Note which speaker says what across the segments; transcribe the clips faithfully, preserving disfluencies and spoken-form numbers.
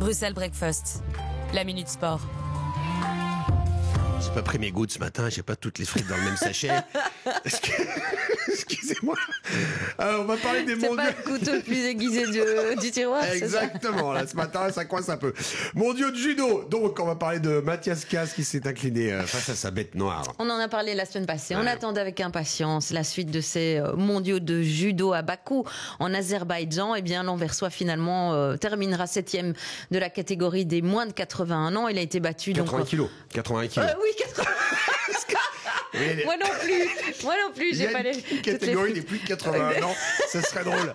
Speaker 1: Bruxelles Breakfast, la Minute Sport.
Speaker 2: J'ai pas pris mes gouttes ce matin, j'ai pas toutes les frites dans le même sachet. Que... Excusez-moi. Alors, on va parler des mondiaux.
Speaker 3: C'est pas le couteau le plus aiguisé du, du tiroir.
Speaker 2: Exactement. Là, ce matin, ça coince un peu. Mondiaux de judo. Donc, on va parler de Mathias Kass qui s'est incliné face à sa bête noire.
Speaker 3: On en a parlé la semaine passée.
Speaker 2: Ouais.
Speaker 3: On attendait avec impatience la suite de ces mondiaux de judo à Bakou, en Azerbaïdjan. Eh bien, l'Anversois finalement euh, terminera septième de la catégorie des moins de quatre-vingt-un ans. Il a été battu.
Speaker 2: quatre-vingts
Speaker 3: donc,
Speaker 2: kilos. quatre-vingts kilos.
Speaker 3: Euh, oui, quatre-vingts.
Speaker 2: Oui, les...
Speaker 3: Moi non plus. Moi non plus. J'ai pas les.
Speaker 2: Catégorie des plus de quatre-vingt-un ans. Ça serait drôle.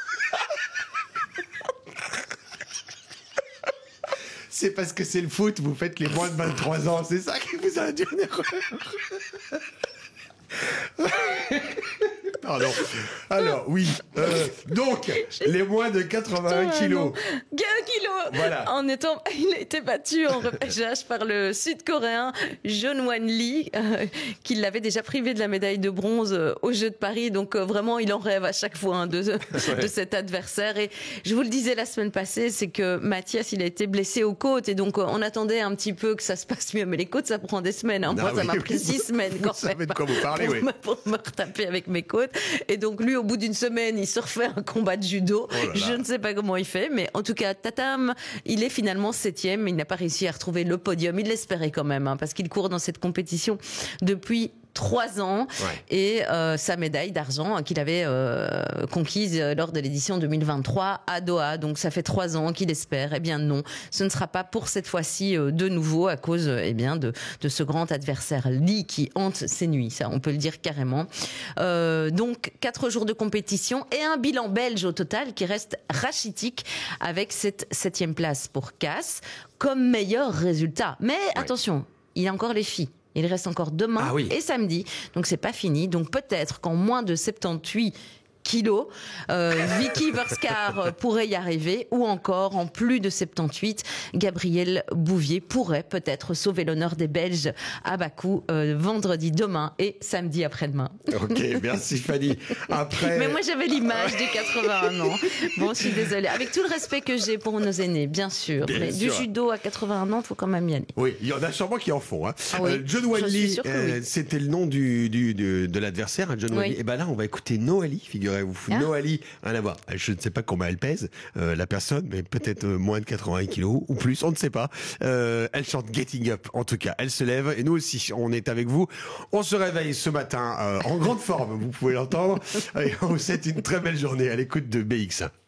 Speaker 2: C'est parce que c'est le foot, vous faites les moins de vingt-trois ans, c'est ça qui vous a induit une erreur. Pardon. Alors, oui. Euh, donc, les moins de quatre-vingt-un kilos.
Speaker 3: kilos.
Speaker 2: Voilà.
Speaker 3: En étant, il a été battu en repêchage par le Sud-Coréen Jeon Wan Lee, euh, qui l'avait déjà privé de la médaille de bronze euh, aux Jeux de Paris. Donc, euh, vraiment, il en rêve à chaque fois hein, de, ouais. de cet adversaire. Et je vous le disais la semaine passée, c'est que Mathias, il a été blessé aux côtes. Et donc, euh, on attendait un petit peu que ça se passe mieux. Mais les côtes, ça prend des semaines. Hein. Moi,
Speaker 2: ah,
Speaker 3: ça
Speaker 2: oui,
Speaker 3: m'a pris
Speaker 2: oui,
Speaker 3: six
Speaker 2: vous,
Speaker 3: semaines
Speaker 2: vous
Speaker 3: quand
Speaker 2: savez
Speaker 3: même.
Speaker 2: de quoi vous parlez,
Speaker 3: pour,
Speaker 2: oui.
Speaker 3: me, pour me retaper avec mes côtes. Et donc, lui, au bout d'une semaine, il se refait un combat de judo.
Speaker 2: Oh là là.
Speaker 3: Je ne sais pas comment il fait, mais en tout cas, tatam, il est finalement septième, mais il n'a pas réussi à retrouver le podium. Il l'espérait quand même, hein, parce qu'il court dans cette compétition depuis trois ans
Speaker 2: ouais.
Speaker 3: et euh, sa médaille d'argent hein, qu'il avait euh, conquise lors de l'édition deux mille vingt-trois à Doha. Donc ça fait trois ans qu'il espère. Eh bien non, ce ne sera pas pour cette fois-ci euh, de nouveau à cause eh bien de, de ce grand adversaire Lee qui hante ses nuits. Ça, on peut le dire carrément. Euh, donc quatre jours de compétition et un bilan belge au total qui reste rachitique avec cette septième place pour Kass comme meilleur résultat. Mais ouais. attention, il y a encore les filles. Il reste encore demain
Speaker 2: ah oui.
Speaker 3: et samedi, donc c'est pas fini. Donc peut-être qu'en moins de soixante-dix-huit kilos, euh, Vicky Verskar pourrait y arriver, ou encore en plus de soixante-dix-huit, Gabriel Bouvier pourrait peut-être sauver l'honneur des Belges à Bakou euh, vendredi demain et samedi après-demain.
Speaker 2: Ok, merci Fanny. Après...
Speaker 3: Mais moi j'avais l'image des quatre-vingt-un ans. Bon, je suis désolée. Avec tout le respect que j'ai pour nos aînés, bien sûr.
Speaker 2: Bien
Speaker 3: mais
Speaker 2: sûr.
Speaker 3: Du judo à quatre-vingt-un ans, il faut quand même y aller.
Speaker 2: Oui, il y en a sûrement qui en font. Hein.
Speaker 3: Ah oui,
Speaker 2: euh, Jeon Wan Lee, euh,
Speaker 3: oui.
Speaker 2: c'était le nom du, du, du, de l'adversaire, hein, Jeon Wan
Speaker 3: oui.
Speaker 2: Lee. Et ben là, on va écouter Noali, figurez-vous. Ah. Noali, rien à voir. Je ne sais pas combien elle pèse, euh, la personne, mais peut-être euh, moins de quatre-vingts kilos ou plus, on ne sait pas. Euh, elle chante Getting Up, en tout cas. Elle se lève et nous aussi, on est avec vous. On se réveille ce matin euh, en grande forme, vous pouvez l'entendre. Et on vous souhaite une très belle journée à l'écoute de B X.